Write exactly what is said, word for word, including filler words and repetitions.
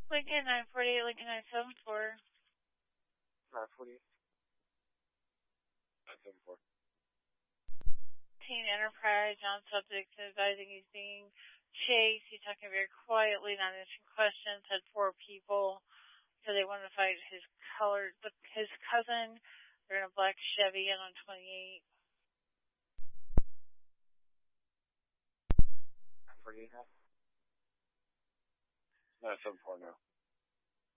Lincoln nine forty-eight, Lincoln nine seven four. nine forty-eight. nine seven four. Teen Enterprise, John subject advising he's being chased. He's talking very quietly, not answering questions. Had four people. So they wanted to fight his colored, his cousin. They're in a black Chevy in on twenty-eight. nine forty-eight now. nine seven four now.